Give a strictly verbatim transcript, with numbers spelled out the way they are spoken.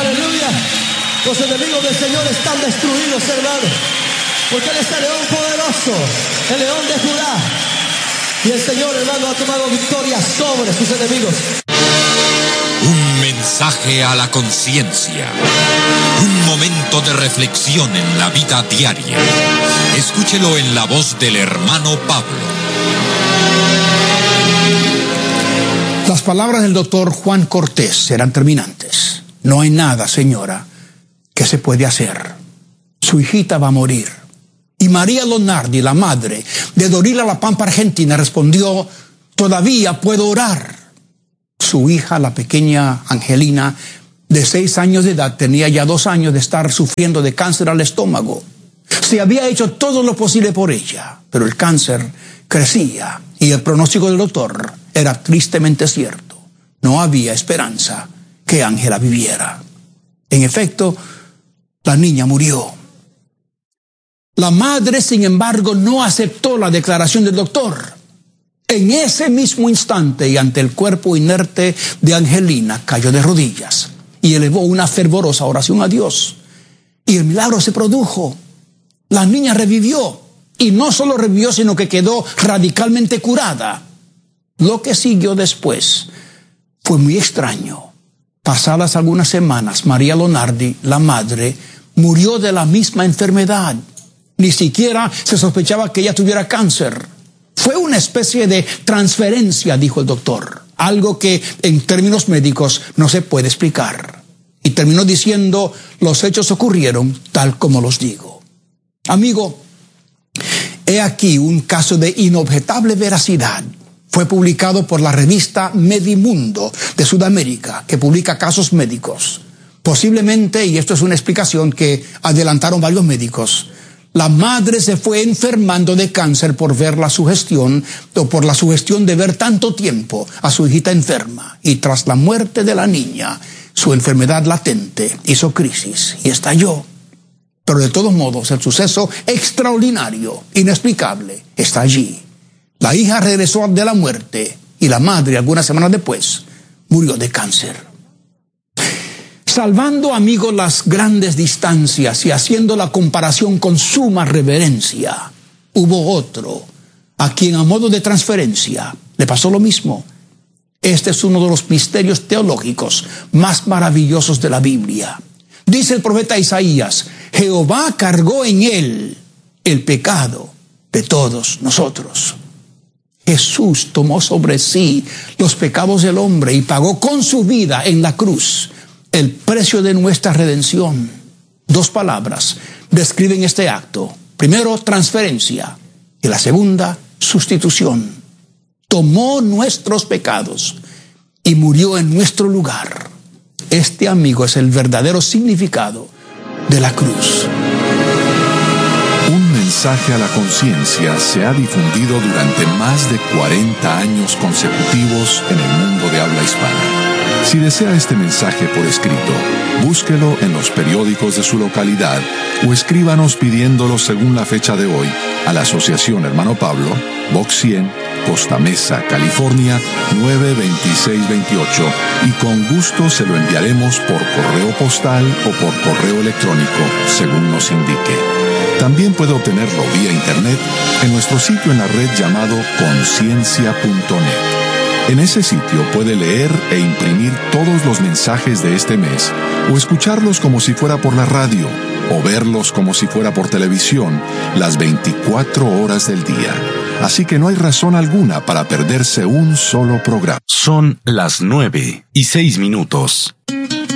Aleluya. Los enemigos del Señor están destruidos, hermano. Porque Él es el león poderoso, el león de Judá. Y el Señor, hermano, ha tomado victoria sobre sus enemigos. Un mensaje a la conciencia. Un momento de reflexión en la vida diaria. Escúchelo en la voz del hermano Pablo. Las palabras del doctor Juan Cortés eran terminantes. No hay nada, señora, que se puede hacer. Su hijita va a morir. Y María Lonardi, la madre de Dorila La Pampa, Argentina, respondió: todavía puedo orar. Su hija, la pequeña Angelina, de seis años de edad, tenía ya dos años de estar sufriendo de cáncer al estómago. Se había hecho todo lo posible por ella, pero el cáncer crecía y el pronóstico del doctor era tristemente cierto. No había esperanza que Ángela viviera. En efecto, la niña murió. La madre, sin embargo, no aceptó la declaración del doctor. En ese mismo instante, y ante el cuerpo inerte de Angelina, cayó de rodillas y elevó una fervorosa oración a Dios. Y el milagro se produjo. La niña revivió. Y no solo revivió, sino que quedó radicalmente curada. Lo que siguió después fue muy extraño. Pasadas algunas semanas, María Lonardi, la madre, murió de la misma enfermedad. Ni siquiera se sospechaba que ella tuviera cáncer. Fue una especie de transferencia, dijo el doctor. Algo que en términos médicos no se puede explicar. Y terminó diciendo: los hechos ocurrieron tal como los digo. Amigo, he aquí un caso de inobjetable veracidad. Fue publicado por la revista Medimundo de Sudamérica, que publica casos médicos. Posiblemente, y esto es una explicación que adelantaron varios médicos, la madre se fue enfermando de cáncer por ver la sugestión, o por la sugestión de ver tanto tiempo a su hijita enferma. Y tras la muerte de la niña, su enfermedad latente hizo crisis y estalló. Pero de todos modos, el suceso extraordinario, inexplicable, está allí. La hija regresó de la muerte y la madre, algunas semanas después, murió de cáncer. Salvando, amigos, las grandes distancias y haciendo la comparación con suma reverencia, hubo otro a quien, a modo de transferencia, le pasó lo mismo. Este es uno de los misterios teológicos más maravillosos de la Biblia. Dice el profeta Isaías: Jehová cargó en él el pecado de todos nosotros. Jesús tomó sobre sí los pecados del hombre y pagó con su vida en la cruz el precio de nuestra redención. Dos palabras describen este acto. Primero, transferencia, y la segunda, sustitución. Tomó nuestros pecados y murió en nuestro lugar. Este, amigo, es el verdadero significado de la cruz. Un mensaje a la conciencia se ha difundido durante más de cuarenta años consecutivos en el mundo de habla hispana. Si desea este mensaje por escrito, búsquelo en los periódicos de su localidad o escríbanos pidiéndolo según la fecha de hoy a la Asociación Hermano Pablo, Box cien, Costa Mesa, California, nueve veintiséis veintiocho, y con gusto se lo enviaremos por correo postal o por correo electrónico, según nos indique. También puede obtenerlo vía internet en nuestro sitio en la red llamado conciencia punto net. En ese sitio puede leer e imprimir todos los mensajes de este mes, o escucharlos como si fuera por la radio, o verlos como si fuera por televisión, las veinticuatro horas del día. Así que no hay razón alguna para perderse un solo programa. Son las nueve y seis minutos.